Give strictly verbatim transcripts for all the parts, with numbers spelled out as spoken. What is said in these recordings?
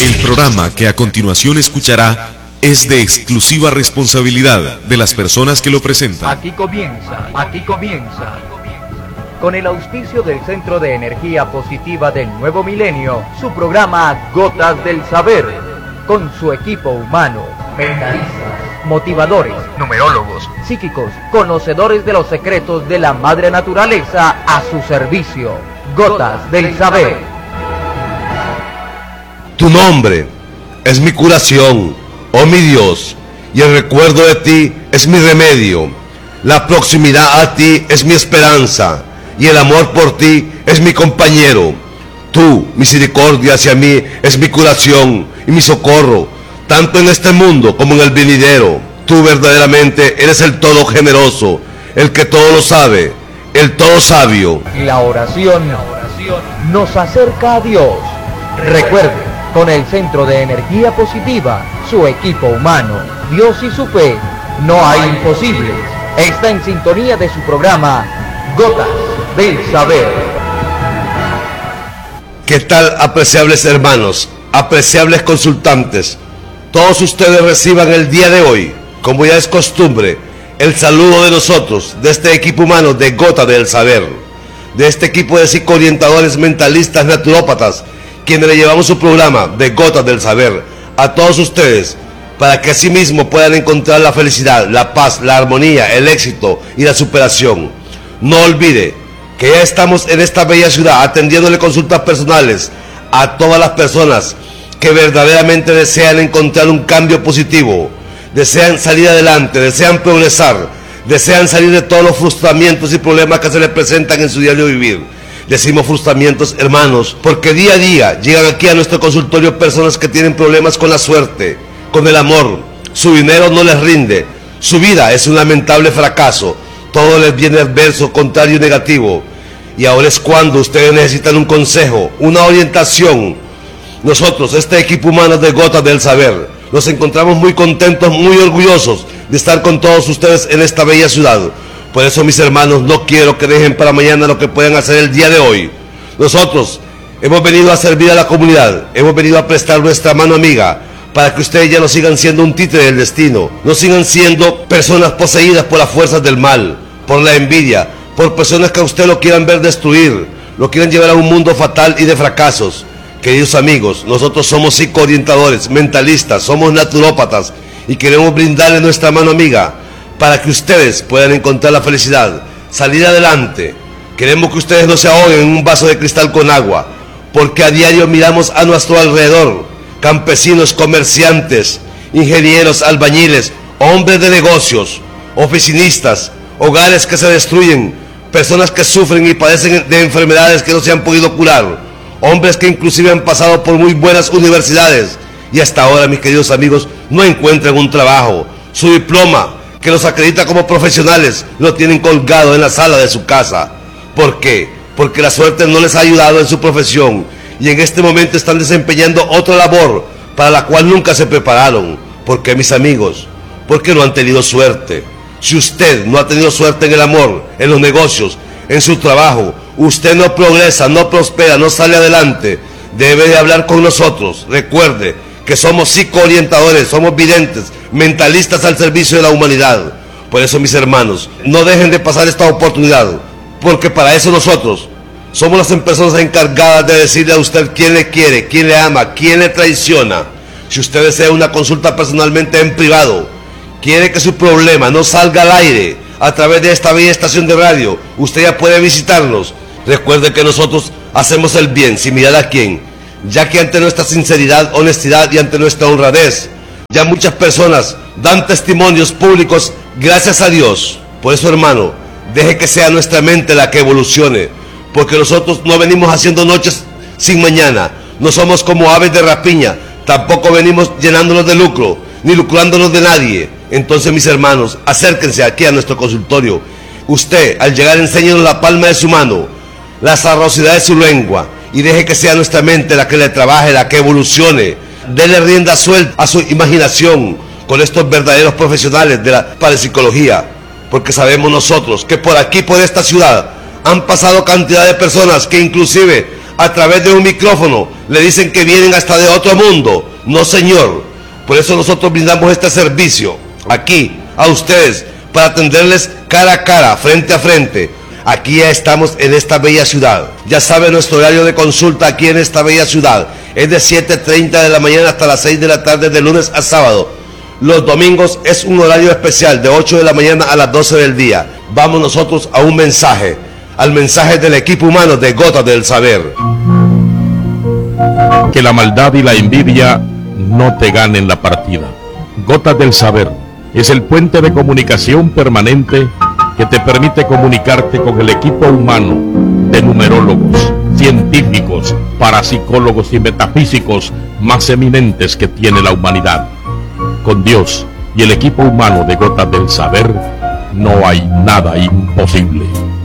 El programa que a continuación escuchará es de exclusiva responsabilidad de las personas que lo presentan. Aquí comienza, aquí comienza, con el auspicio del Centro de Energía Positiva del Nuevo Milenio, su programa Gotas del Saber, con su equipo humano, mentalistas, motivadores, numerólogos, psíquicos, conocedores de los secretos de la madre naturaleza a su servicio. Gotas del Saber. Tu nombre es mi curación, oh mi Dios, y el recuerdo de ti es mi remedio. La proximidad a ti es mi esperanza, y el amor por ti es mi compañero. Tu misericordia hacia mí es mi curación y mi socorro, tanto en este mundo como en el venidero. Tú verdaderamente eres el todo generoso, el que todo lo sabe, el todo sabio. La oración nos acerca a Dios. Recuerde, con el Centro de Energía Positiva, su equipo humano, Dios y su fe, no hay imposibles. Está en sintonía de su programa Gotas del Saber. ¿Qué tal, apreciables hermanos, apreciables consultantes? Todos ustedes reciban el día de hoy, como ya es costumbre, el saludo de nosotros, de este equipo humano de Gotas del Saber, de este equipo de psicoorientadores, mentalistas, naturópatas, quienes le llevamos su programa de Gotas del Saber a todos ustedes, para que así mismo puedan encontrar la felicidad, la paz, la armonía, el éxito y la superación. No olvide que ya estamos en esta bella ciudad atendiéndole consultas personales a todas las personas que verdaderamente desean encontrar un cambio positivo, desean salir adelante, desean progresar, desean salir de todos los frustramientos y problemas que se les presentan en su diario vivir. Decimos frustramientos, hermanos, porque día a día llegan aquí a nuestro consultorio personas que tienen problemas con la suerte, con el amor. Su dinero no les rinde, su vida es un lamentable fracaso, todo les viene adverso, contrario y negativo. Y ahora es cuando ustedes necesitan un consejo, una orientación. Nosotros, este equipo humano de Gotas del Saber, nos encontramos muy contentos, muy orgullosos de estar con todos ustedes en esta bella ciudad. Por eso, mis hermanos, no quiero que dejen para mañana lo que pueden hacer el día de hoy. Nosotros hemos venido a servir a la comunidad, hemos venido a prestar nuestra mano amiga, para que ustedes ya no sigan siendo un títere del destino, no sigan siendo personas poseídas por las fuerzas del mal, por la envidia, por personas que a usted lo quieran ver destruir, lo quieran llevar a un mundo fatal y de fracasos. Queridos amigos, nosotros somos psicoorientadores, mentalistas, somos naturópatas y queremos brindarle nuestra mano amiga para que ustedes puedan encontrar la felicidad, salir adelante. Queremos que ustedes no se ahoguen en un vaso de cristal con agua, porque a diario miramos a nuestro alrededor campesinos, comerciantes, ingenieros, albañiles, hombres de negocios, oficinistas, hogares que se destruyen, personas que sufren y padecen de enfermedades que no se han podido curar, hombres que inclusive han pasado por muy buenas universidades y hasta ahora, mis queridos amigos, no encuentran un trabajo. Su diploma, que los acredita como profesionales, lo tienen colgado en la sala de su casa. ¿Por qué? Porque la suerte no les ha ayudado en su profesión y en este momento están desempeñando otra labor para la cual nunca se prepararon. ¿Por qué, mis amigos? Porque no han tenido suerte. Si usted no ha tenido suerte en el amor, en los negocios, en su trabajo, usted no progresa, no prospera, no sale adelante, debe de hablar con nosotros. Recuerde que somos psicoorientadores, somos videntes, mentalistas al servicio de la humanidad. Por eso, mis hermanos, no dejen de pasar esta oportunidad, porque para eso nosotros somos las personas encargadas de decirle a usted quién le quiere, quién le ama, quién le traiciona. Si usted desea una consulta personalmente en privado, quiere que su problema no salga al aire a través de esta bella estación de radio, usted ya puede visitarnos. Recuerde que nosotros hacemos el bien sin mirar a quién, ya que ante nuestra sinceridad, honestidad y ante nuestra honradez, ya muchas personas dan testimonios públicos gracias a Dios. Por eso, hermano, deje que sea nuestra mente la que evolucione, porque nosotros no venimos haciendo noches sin mañana, no somos como aves de rapiña, tampoco venimos llenándonos de lucro, ni lucrándonos de nadie. Entonces, mis hermanos, acérquense aquí a nuestro consultorio. Usted, al llegar, enséñenos la palma de su mano, la sabrosidad de su lengua, y deje que sea nuestra mente la que le trabaje, la que evolucione. Dele rienda suelta a su imaginación con estos verdaderos profesionales de la parapsicología, porque sabemos nosotros que por aquí, por esta ciudad, han pasado cantidad de personas que inclusive a través de un micrófono le dicen que vienen hasta de otro mundo. No, señor. Por eso nosotros brindamos este servicio aquí a ustedes para atenderles cara a cara, frente a frente. Aquí ya estamos en esta bella ciudad. Ya sabe nuestro horario de consulta aquí en esta bella ciudad. Es de siete treinta de la mañana hasta las seis de la tarde, de lunes a sábado. Los domingos es un horario especial de ocho de la mañana a las doce del día. Vamos nosotros a un mensaje, al mensaje del equipo humano de Gotas del Saber. Que la maldad y la envidia no te ganen la partida. Gotas del Saber es el puente de comunicación permanente que te permite comunicarte con el equipo humano de numerólogos, científicos, parapsicólogos y metafísicos más eminentes que tiene la humanidad. Con Dios y el equipo humano de Gotas del Saber no hay nada imposible.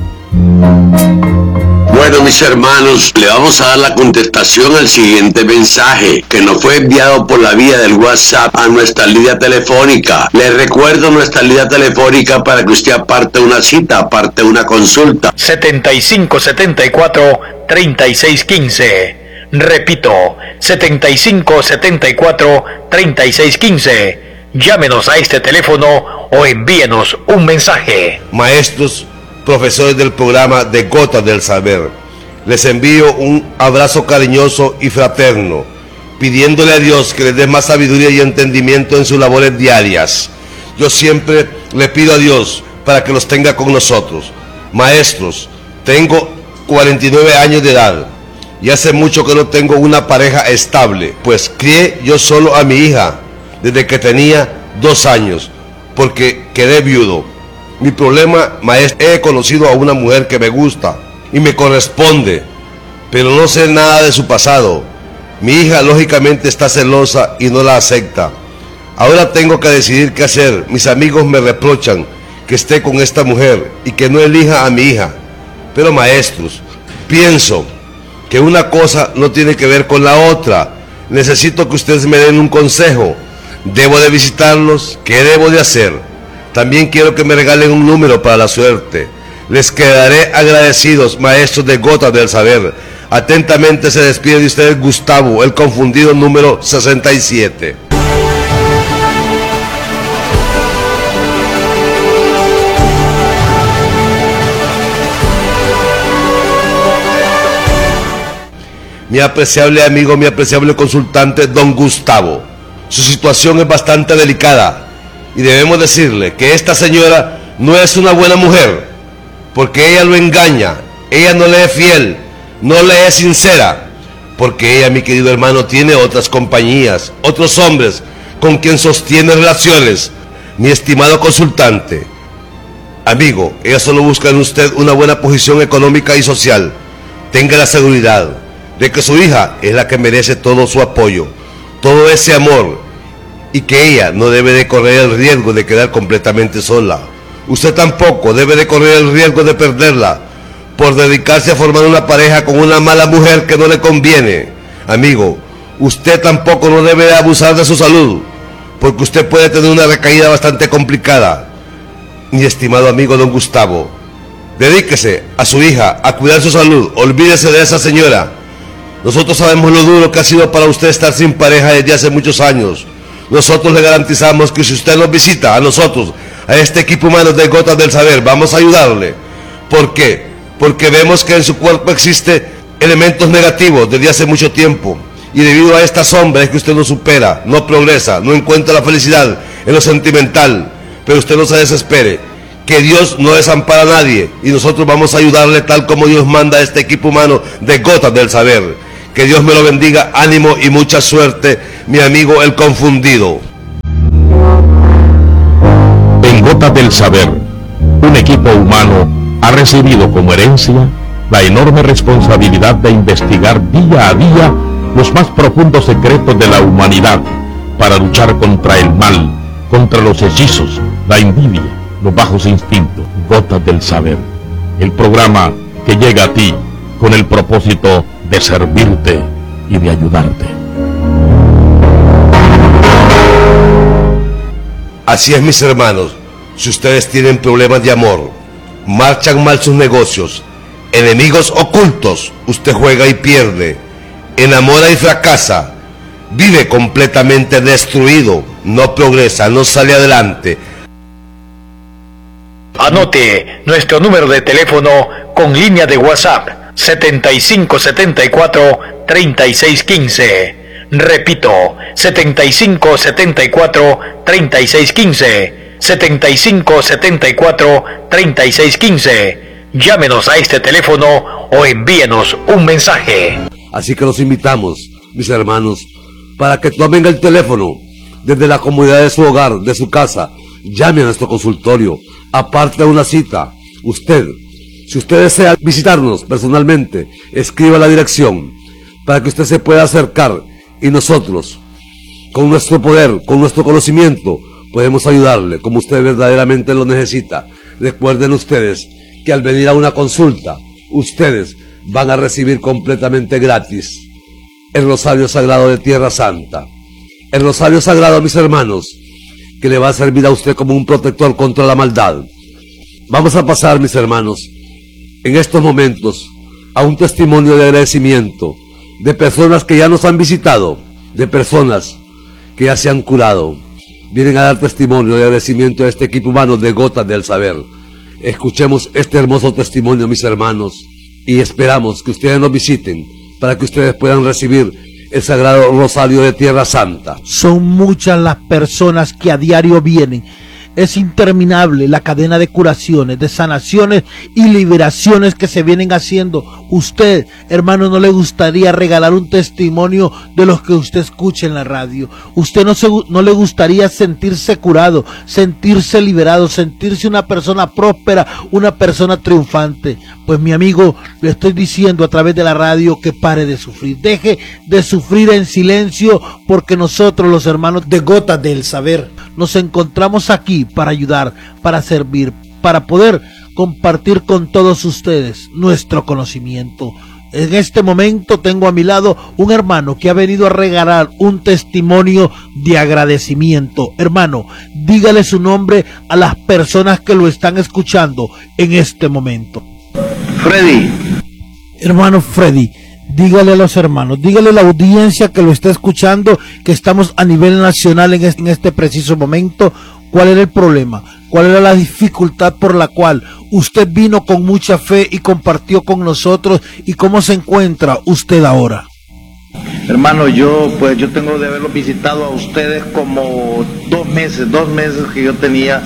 Bueno, mis hermanos, le vamos a dar la contestación al siguiente mensaje que nos fue enviado por la vía del WhatsApp a nuestra línea telefónica. Les recuerdo nuestra línea telefónica para que usted aparte una cita, aparte una consulta. setenta y cinco setenta y cuatro treinta y seis quince. Repito, setenta y cinco setenta y cuatro treinta y seis quince. Llámenos a este teléfono o envíenos un mensaje. Maestros, profesores del programa de Gotas del Saber, les envío un abrazo cariñoso y fraterno, pidiéndole a Dios que les dé más sabiduría y entendimiento en sus labores diarias. Yo siempre le pido a Dios para que los tenga con nosotros. Maestros, tengo cuarenta y nueve años de edad y hace mucho que no tengo una pareja estable, pues crié yo solo a mi hija desde que tenía dos años, porque quedé viudo. Mi problema, maestro, he conocido a una mujer que me gusta y me corresponde, pero no sé nada de su pasado. Mi hija lógicamente está celosa y no la acepta. Ahora tengo que decidir qué hacer. Mis amigos me reprochan que esté con esta mujer y que no elija a mi hija. Pero maestros, pienso que una cosa no tiene que ver con la otra. Necesito que ustedes me den un consejo. ¿Debo de visitarlos? ¿Qué debo de hacer? También quiero que me regalen un número para la suerte. Les quedaré agradecidos, maestros de Gotas del Saber. Atentamente se despide de ustedes Gustavo, el confundido número sesenta y siete. Mi apreciable amigo, mi apreciable consultante, don Gustavo. Su situación es bastante delicada. Y debemos decirle que esta señora no es una buena mujer, porque ella lo engaña, ella no le es fiel, no le es sincera, porque ella, mi querido hermano, tiene otras compañías, otros hombres con quien sostiene relaciones. Mi estimado consultante, amigo, ella solo busca en usted una buena posición económica y social. Tenga la seguridad de que su hija es la que merece todo su apoyo, todo ese amor, y que ella no debe de correr el riesgo de quedar completamente sola. Usted tampoco debe de correr el riesgo de perderla por dedicarse a formar una pareja con una mala mujer que no le conviene. Amigo, usted tampoco no debe de abusar de su salud, porque usted puede tener una recaída bastante complicada. Mi estimado amigo don Gustavo, dedíquese a su hija, a cuidar su salud, olvídese de esa señora. Nosotros sabemos lo duro que ha sido para usted estar sin pareja desde hace muchos años. Nosotros le garantizamos que si usted nos visita a nosotros, a este equipo humano de Gotas del Saber, vamos a ayudarle. ¿Por qué? Porque vemos que en su cuerpo existe elementos negativos desde hace mucho tiempo, y debido a esta sombra es que usted no supera, no progresa, no encuentra la felicidad en lo sentimental. Pero usted no se desespere, que Dios no desampara a nadie, y nosotros vamos a ayudarle tal como Dios manda a este equipo humano de Gotas del Saber. Que Dios me lo bendiga, ánimo y mucha suerte, mi amigo el confundido. En Gotas del Saber, un equipo humano ha recibido como herencia la enorme responsabilidad de investigar día a día los más profundos secretos de la humanidad para luchar contra el mal, contra los hechizos, la envidia, los bajos instintos. Gotas del Saber, el programa que llega a ti con el propósito de servirte y de ayudarte. Así es, mis hermanos. Si ustedes tienen problemas de amor, marchan mal sus negocios, enemigos ocultos, usted juega y pierde, enamora y fracasa, vive completamente destruido, no progresa, no sale adelante. Anote nuestro número de teléfono con línea de WhatsApp setenta y cinco setenta y cuatro treinta y seis quince. Repito, setenta y cinco setenta y cuatro treinta y seis quince. setenta y cinco setenta y cuatro treinta y seis quince. Llámenos a este teléfono o envíenos un mensaje. Así que los invitamos, mis hermanos, para que tomen el teléfono desde la comodidad de su hogar, de su casa. Llame a nuestro consultorio, aparte de una cita. Usted, si usted desea visitarnos personalmente, escriba la dirección para que usted se pueda acercar y nosotros, con nuestro poder, con nuestro conocimiento, podemos ayudarle como usted verdaderamente lo necesita. Recuerden ustedes que al venir a una consulta, ustedes van a recibir completamente gratis el Rosario Sagrado de Tierra Santa. El Rosario Sagrado, mis hermanos, que le va a servir a usted como un protector contra la maldad. Vamos a pasar, mis hermanos, en estos momentos a un testimonio de agradecimiento de personas que ya nos han visitado, de personas que ya se han curado. Vienen a dar testimonio de agradecimiento a este equipo humano de Gotas del Saber. Escuchemos este hermoso testimonio, mis hermanos, y esperamos que ustedes nos visiten para que ustedes puedan recibir el Sagrado Rosario de Tierra Santa. Son muchas las personas que a diario vienen. Es interminable la cadena de curaciones, de sanaciones y liberaciones que se vienen haciendo. Usted, hermano, ¿no le gustaría regalar un testimonio de los que usted escucha en la radio? ¿Usted no, se, no le gustaría sentirse curado, sentirse liberado, sentirse una persona próspera, una persona triunfante? Pues mi amigo, le estoy diciendo a través de la radio que pare de sufrir. Deje de sufrir en silencio, porque nosotros, los hermanos de Gotas del Saber, nos encontramos aquí para ayudar, para servir, para poder compartir con todos ustedes nuestro conocimiento. En este momento tengo a mi lado un hermano que ha venido a regalar un testimonio de agradecimiento. Hermano, dígale su nombre a las personas que lo están escuchando en este momento. Freddy. Hermano Freddy, dígale a los hermanos, dígale a la audiencia que lo está escuchando, que estamos a nivel nacional en este, en este preciso momento, cuál era el problema, cuál era la dificultad por la cual usted vino con mucha fe y compartió con nosotros, y cómo se encuentra usted ahora. Hermano, yo pues yo tengo de haberlos visitado a ustedes como dos meses, dos meses que yo tenía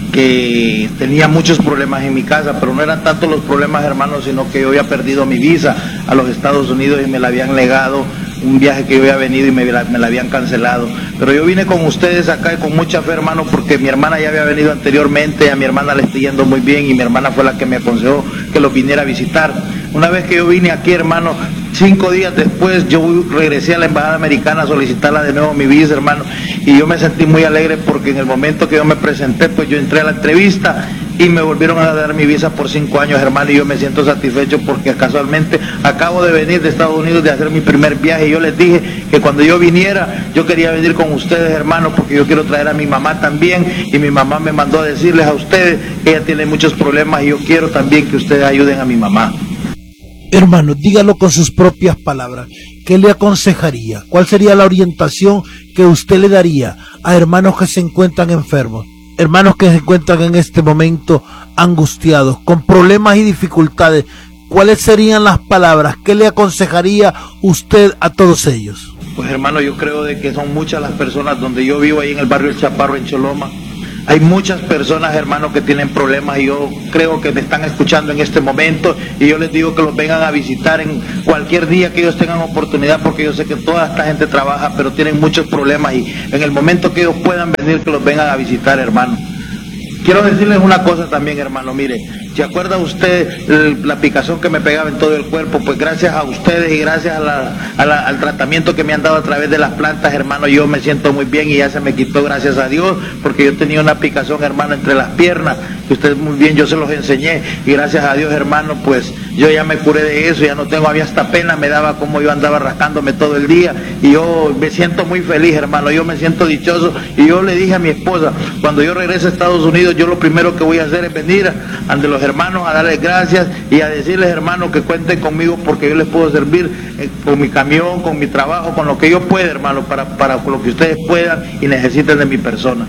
que tenía muchos problemas en mi casa, pero no eran tanto los problemas, hermano, sino que yo había perdido mi visa a los Estados Unidos y me la habían negado, un viaje que yo había venido y me la, me la habían cancelado. Pero yo vine con ustedes acá y con mucha fe, hermano, porque mi hermana ya había venido anteriormente, a mi hermana le estoy yendo muy bien y mi hermana fue la que me aconsejó que los viniera a visitar. Una vez que yo vine aquí, hermano, cinco días después yo regresé a la embajada americana a solicitarla de nuevo mi visa, hermano, y yo me sentí muy alegre porque en el momento que yo me presenté, pues yo entré a la entrevista y me volvieron a dar mi visa por cinco años, hermano, y yo me siento satisfecho porque casualmente acabo de venir de Estados Unidos de hacer mi primer viaje, y yo les dije que cuando yo viniera, yo quería venir con ustedes, hermano, porque yo quiero traer a mi mamá también, y mi mamá me mandó a decirles a ustedes que ella tiene muchos problemas y yo quiero también que ustedes ayuden a mi mamá. Hermano, dígalo con sus propias palabras. ¿Qué le aconsejaría? ¿Cuál sería la orientación que usted le daría a hermanos que se encuentran enfermos? Hermanos que se encuentran en este momento angustiados, con problemas y dificultades. ¿Cuáles serían las palabras? ¿Qué le aconsejaría usted a todos ellos? Pues hermano, yo creo de que son muchas las personas donde yo vivo, ahí en el barrio El Chaparro, en Choloma. Hay muchas personas, hermanos, que tienen problemas y yo creo que me están escuchando en este momento, y yo les digo que los vengan a visitar en cualquier día que ellos tengan oportunidad, porque yo sé que toda esta gente trabaja, pero tienen muchos problemas, y en el momento que ellos puedan venir, que los vengan a visitar, hermano. Quiero decirles una cosa también, hermano, mire, ¿se acuerda usted el, la picazón que me pegaba en todo el cuerpo? Pues gracias a ustedes y gracias a la, a la, al tratamiento que me han dado a través de las plantas, hermano, yo me siento muy bien y ya se me quitó, gracias a Dios, porque yo tenía una picazón, hermano, entre las piernas, que ustedes muy bien, yo se los enseñé, y gracias a Dios, hermano, pues yo ya me curé de eso, ya no tengo, había hasta pena, me daba como yo andaba rascándome todo el día, y yo me siento muy feliz, hermano, yo me siento dichoso, y yo le dije a mi esposa, cuando yo regrese a Estados Unidos, yo lo primero que voy a hacer es venir ante los los hermanos a darles gracias y a decirles, hermanos, que cuenten conmigo porque yo les puedo servir eh, con mi camión, con mi trabajo, con lo que yo pueda, hermano, para, para lo que ustedes puedan y necesiten de mi persona.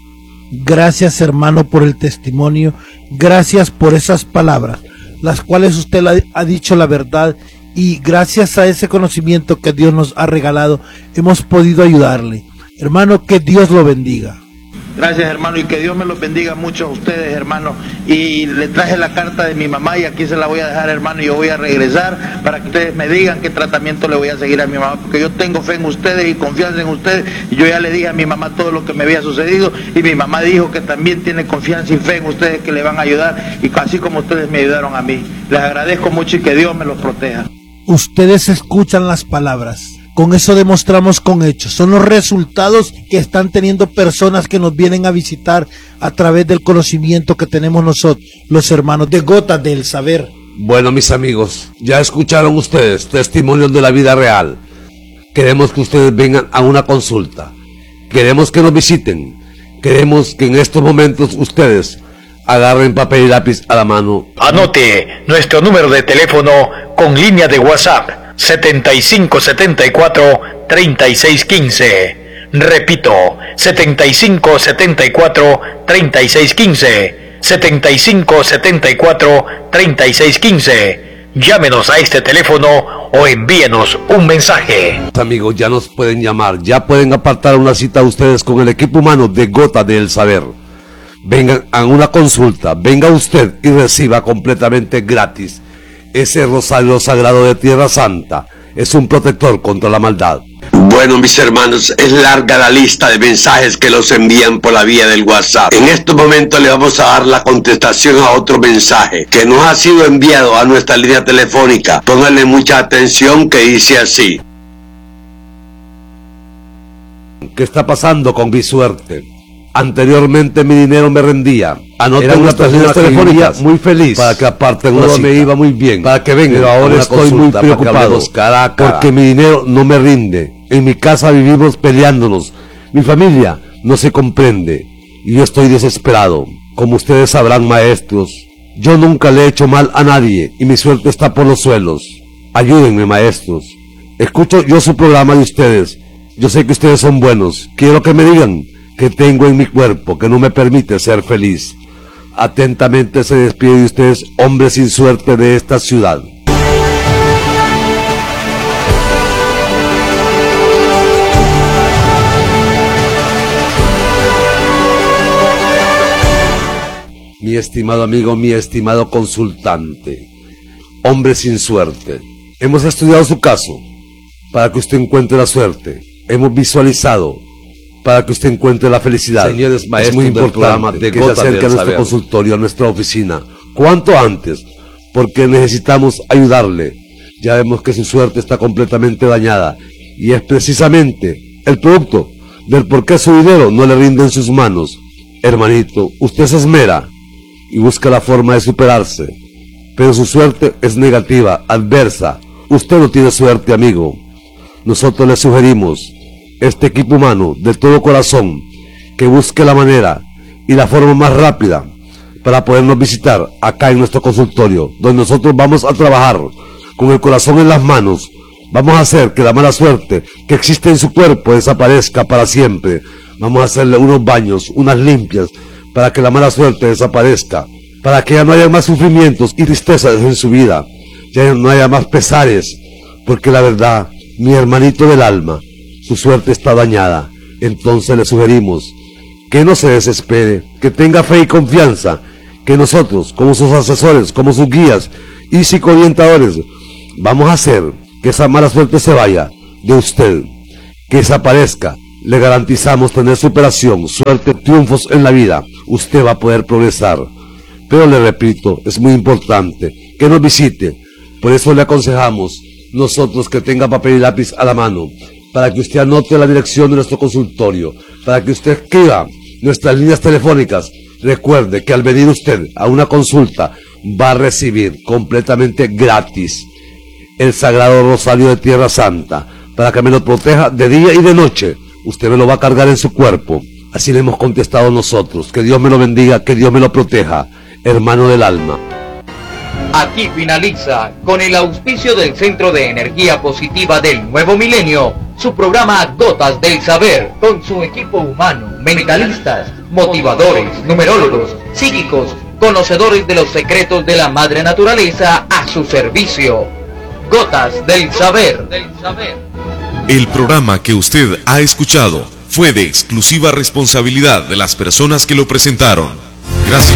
Gracias, hermano, por el testimonio. Gracias por esas palabras, las cuales usted ha dicho la verdad, y gracias a ese conocimiento que Dios nos ha regalado, hemos podido ayudarle. Hermano, que Dios lo bendiga. Gracias, hermano, y que Dios me los bendiga mucho a ustedes, hermano. Y le traje la carta de mi mamá y aquí se la voy a dejar, hermano, y yo voy a regresar para que ustedes me digan qué tratamiento le voy a seguir a mi mamá, porque yo tengo fe en ustedes y confianza en ustedes, y yo ya le dije a mi mamá todo lo que me había sucedido, y mi mamá dijo que también tiene confianza y fe en ustedes, que le van a ayudar, y así como ustedes me ayudaron a mí. Les agradezco mucho y que Dios me los proteja. Ustedes escuchan las palabras. Con eso demostramos con hechos. Son los resultados que están teniendo personas que nos vienen a visitar a través del conocimiento que tenemos nosotros, los hermanos de Gotas del Saber. Bueno, mis amigos, ya escucharon ustedes testimonios de la vida real. Queremos que ustedes vengan a una consulta. Queremos que nos visiten. Queremos que en estos momentos ustedes agarren papel y lápiz a la mano. Anote nuestro número de teléfono con línea de WhatsApp: setenta y cinco setenta y cuatro treinta y seis quince. Repito, setenta y cinco setenta y cuatro treinta y seis quince. setenta y cinco setenta y cuatro treinta y seis quince. Llámenos a este teléfono o envíenos un mensaje. Amigos, ya nos pueden llamar, ya pueden apartar una cita ustedes con el equipo humano de Gotas del Saber. Vengan a una consulta, venga usted y reciba completamente gratis ese rosario sagrado de Tierra Santa. Es un protector contra la maldad. Bueno, mis hermanos, es larga la lista de mensajes que los envían por la vía del WhatsApp. En estos momentos le vamos a dar la contestación a otro mensaje que nos ha sido enviado a nuestra línea telefónica. Pónganle mucha atención, que dice así. ¿Qué está pasando con mi suerte? Anteriormente mi dinero me rendía. Anoten una persona telefónica muy feliz para que aparten una cita. Me iba muy bien para que vengan. Pero ahora estoy muy preocupado cara a cara, porque mi dinero no me rinde. En mi casa vivimos peleándonos. Mi familia no se comprende y yo estoy desesperado. Como ustedes sabrán, maestros, yo nunca le he hecho mal a nadie y mi suerte está por los suelos. Ayúdenme, maestros. Escucho yo su programa de ustedes. Yo sé que ustedes son buenos. Quiero que me digan que tengo en mi cuerpo que no me permite ser feliz. Atentamente se despide de ustedes, hombres sin suerte de esta ciudad. Mi estimado amigo, mi estimado consultante, hombre sin suerte, hemos estudiado su caso para que usted encuentre la suerte. Hemos visualizado para que usted encuentre la felicidad. Señores maestros, es muy importante de que se acerque a nuestro consultorio, a nuestra oficina, cuanto antes, porque necesitamos ayudarle. Ya vemos que su suerte está completamente dañada y es precisamente el producto del por qué su dinero no le rinde en sus manos. Hermanito, usted se esmera y busca la forma de superarse, pero su suerte es negativa, adversa. Usted no tiene suerte, amigo. Nosotros le sugerimos, este equipo humano de todo corazón, que busque la manera y la forma más rápida para podernos visitar acá en nuestro consultorio, donde nosotros vamos a trabajar con el corazón en las manos. Vamos a hacer que la mala suerte que existe en su cuerpo desaparezca para siempre. Vamos a hacerle unos baños, unas limpias, para que la mala suerte desaparezca, para que ya no haya más sufrimientos y tristezas en su vida, ya no haya más pesares, porque la verdad, mi hermanito del alma, su suerte está dañada. Entonces le sugerimos que no se desespere, que tenga fe y confianza, que nosotros, como sus asesores, como sus guías y psicoorientadores, vamos a hacer que esa mala suerte se vaya de usted, que desaparezca. Le garantizamos tener superación, suerte, triunfos en la vida. Usted va a poder progresar. Pero le repito, es muy importante que nos visite. Por eso le aconsejamos nosotros que tenga papel y lápiz a la mano, para que usted anote la dirección de nuestro consultorio, para que usted escriba nuestras líneas telefónicas. Recuerde que al venir usted a una consulta va a recibir completamente gratis el Sagrado Rosario de Tierra Santa, para que me lo proteja de día y de noche. Usted me lo va a cargar en su cuerpo. Así le hemos contestado nosotros. Que Dios me lo bendiga, que Dios me lo proteja. hermano del alma. Aquí finaliza, con el auspicio del Centro de Energía Positiva del Nuevo Milenio, su programa Gotas del Saber, con su equipo humano, mentalistas, motivadores, numerólogos, psíquicos, conocedores de los secretos de la madre naturaleza a su servicio. Gotas del Saber. El programa que usted ha escuchado fue de exclusiva responsabilidad de las personas que lo presentaron. Gracias.